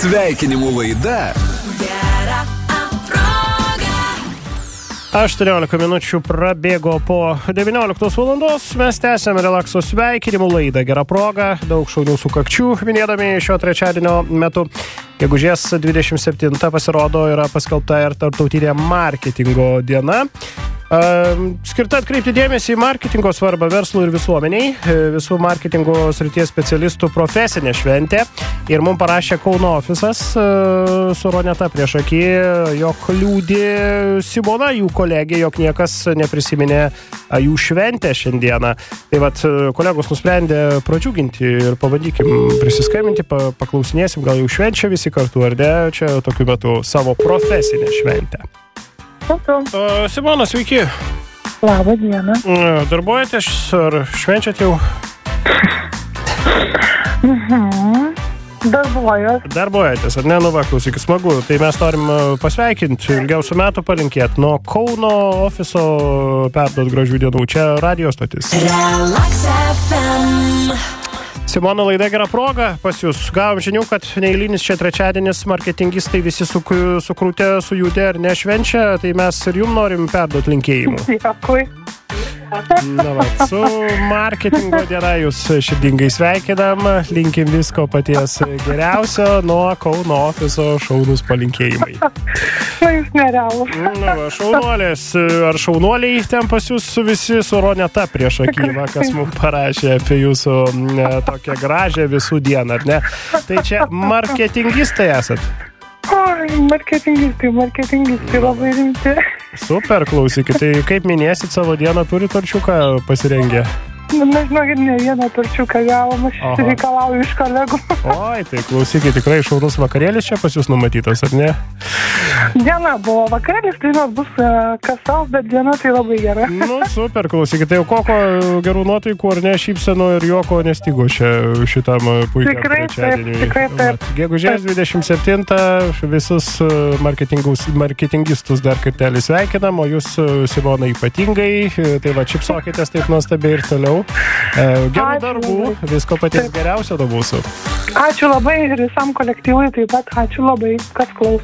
Sveikinimų laida. 18 minučių prabėgo po 19 valandos. Mes tęsiame relakso sveikinimų laidą. Gera proga, daug šaunių sukakčių minėdami šio trečiadienio metu. Gegužės 27 pasirodo yra paskelbta ir tarptautinė marketingo diena. Skirta atkreipti dėmesį į marketingo svarbą verslui ir visuomeniai, visų marketingo srities specialistų profesinė šventė. Ir mums parašė Kauno ofisas su Roneta priešaky, jog liūdi Simona, jų kolegė, jog niekas neprisiminė jų šventę šiandieną. Tai vat kolegos nusprendė pradžiuginti ir pabandykim prisiskambinti, paklausinėsim, gal jau švenčia visi kartu ar ne, čia tokiu metu savo profesinę šventę. Simona, sveiki. Labą dieną. Darbuojatės ar švenčiat jau? Darbuojatės, ar ne? Nu va, klausykis, smagu. Tai mes norim pasveikinti, ilgiausių metų palinkėti. Nuo Kauno ofiso perduot gražių dienų. Čia radio stotis. Relax FM. Simona, laida Gera proga pas jūs. Gavom žinių, kad neeilinis čia trečiadienis, marketingistai visi sukrūtė, sujudę ar nešvenčia, tai mes ir jum norim perduot linkėjimų. Dėkui. Na va, su marketingo diena jūs širdingai sveikinam, linkim visko paties geriausio, nuo Kauno ofiso šaunus palinkėjimai. Na, jūs nerealų. Na va, šaunuolės ar šaunuoliai ten pas jūs visi su Roneta prieš akį, kas mums parašė apie jūsų tokią gražią visų dieną, ar ne? Tai čia marketingistai esat? Marketingistai labai rimti. Super, klausykit, tai kaip minėsit savo dieną, turit torčiuką pasirengę? Nežinau, ir ne vieną torčiuką gavom, aš reikalauju iš kolegų. Oi, tai klausykit, tikrai šaunus vakarėlis čia pas jūs numatytas, ar ne? Diena buvo vakarėlis, tai bus kasau, bet diena tai labai gera. Nu, super, klausykit, tai jau kokio gerų nuotaikų, ar ne, šypsenų ir juoko nestigo šitam puikiam trečiadieniui. Tikrai taip. Gegužės 27 visus marketingistus dar kartelį sveikinam, o jūs, Simona, ypatingai, tai va, šypsokitės taip nuostabiai ir toliau. Gerų darbų, visko paties geriausio do mūsų. Ačiū labai ir visam kolektyvui taip pat, ačiū labai, kas klauso.